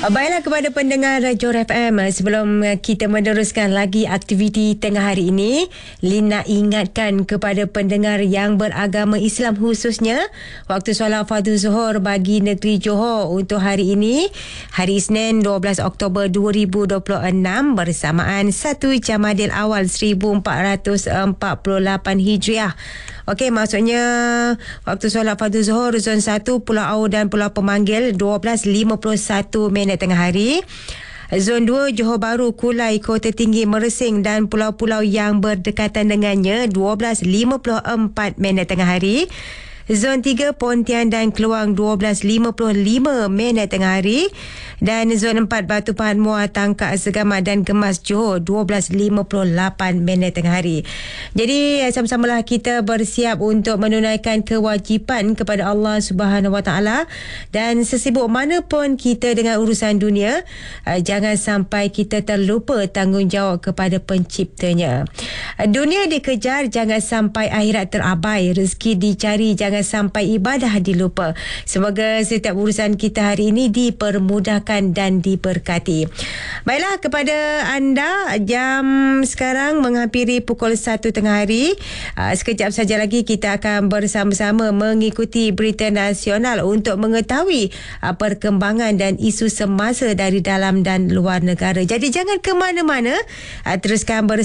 Baiklah kepada pendengar Johor FM, sebelum kita meneruskan lagi aktiviti tengah hari ini, Lin nak ingatkan kepada pendengar yang beragama Islam khususnya, waktu solat fardu Zuhur bagi negeri Johor untuk hari ini, hari Isnin 12 Oktober 2026 bersamaan 1 Jamadil Awal 1448 Hijriah. Okey, maksudnya waktu solat fardu Zuhur zon 1 Pulau Au dan Pulau Pemanggil 12.51 minit tengah hari. Zon 2 Johor Bahru, Kulai, Kota Tinggi, Mersing dan pulau-pulau yang berdekatan dengannya 12.54 minit tengah hari. Zon 3 Pontian dan Keluang 12.55 minit tengah hari. Dan zon 4 Batu Pahat, Muar, Tangkak, Segamat dan Gemas Johor 12.58 minit tengah hari. Jadi sama-samalah kita bersiap untuk menunaikan kewajipan kepada Allah Subhanahu Wa Taala, dan sesibuk mana pun kita dengan urusan dunia, jangan sampai kita terlupa tanggungjawab kepada penciptanya. Dunia dikejar, jangan sampai akhirat terabai. Rezeki dicari, jangan sampai ibadah dilupa. Semoga setiap urusan kita hari ini dipermudahkan dan diberkati. Baiklah, kepada anda, jam sekarang menghampiri pukul 1 tengah hari. Sekejap saja lagi kita akan bersama-sama mengikuti berita nasional untuk mengetahui perkembangan dan isu semasa dari dalam dan luar negara. Jadi jangan ke mana-mana, teruskan bersama